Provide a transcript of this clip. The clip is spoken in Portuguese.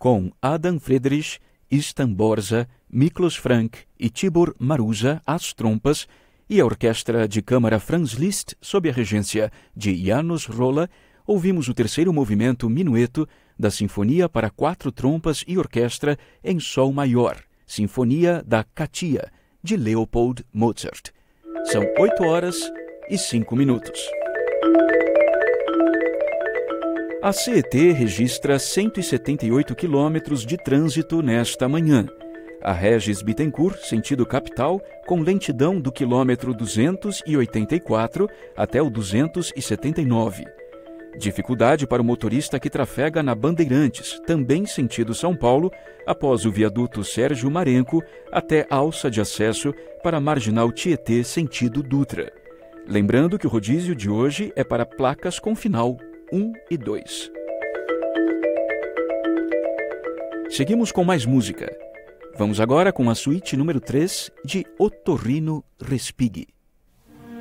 com Adam Friedrich, István Borza, Miklos Frank e Tibor Maruza às trompas e a Orquestra de Câmara Franz Liszt sob a regência de János Róla, ouvimos o terceiro movimento minueto da Sinfonia para 4 trompas e orquestra em Sol maior, Sinfonia da Katia, de Leopold Mozart. São 8h05. A CET registra 178 quilômetros de trânsito nesta manhã. A Regis Bittencourt, sentido capital, com lentidão do quilômetro 284 até o 279. Dificuldade para o motorista que trafega na Bandeirantes, também sentido São Paulo, após o viaduto Sérgio Marenco até a alça de acesso para a Marginal Tietê, sentido Dutra. Lembrando que o rodízio de hoje é para placas com final 1 e 2. Seguimos com mais música. Vamos agora com a suíte número 3 de Ottorino Respighi.